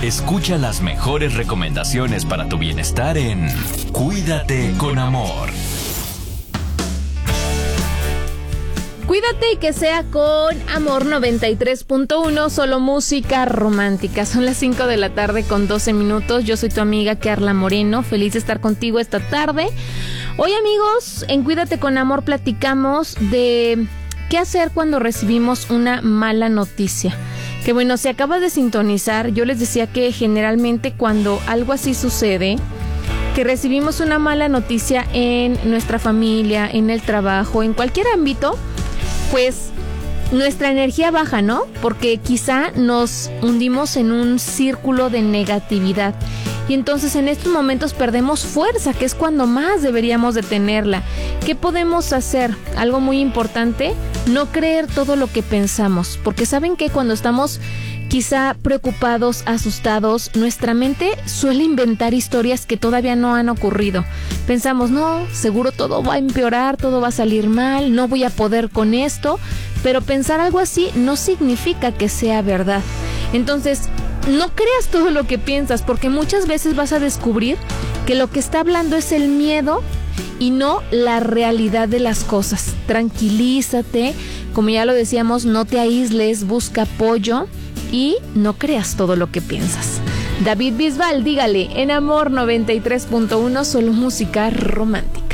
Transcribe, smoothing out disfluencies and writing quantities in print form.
Escucha las mejores recomendaciones para tu bienestar en Cuídate con Amor. Cuídate y que sea con Amor 93.1, solo música romántica. Son las 5 de la tarde con 12 minutos. Yo soy tu amiga Carla Moreno, feliz de estar contigo esta tarde. Hoy, amigos, en Cuídate con Amor platicamos de qué hacer cuando recibimos una mala noticia. Que bueno, si acabas de sintonizar, yo les decía que generalmente cuando algo así sucede, que recibimos una mala noticia en nuestra familia, en el trabajo, en cualquier ámbito, pues nuestra energía baja, ¿no? Porque quizá nos hundimos en un círculo de negatividad. Y entonces en estos momentos perdemos fuerza, que es cuando más deberíamos de tenerla. ¿Qué podemos hacer? Algo muy importante, no creer todo lo que pensamos. Porque ¿saben qué? Cuando estamos quizá preocupados, asustados, nuestra mente suele inventar historias que todavía no han ocurrido. Pensamos, no, seguro todo va a empeorar, todo va a salir mal, no voy a poder con esto. Pero pensar algo así no significa que sea verdad. Entonces, no creas todo lo que piensas, porque muchas veces vas a descubrir que lo que está hablando es el miedo y no la realidad de las cosas. Tranquilízate, como ya lo decíamos, no te aísles, busca apoyo y no creas todo lo que piensas. David Bisbal, dígale, en Amor 93.1, solo música romántica.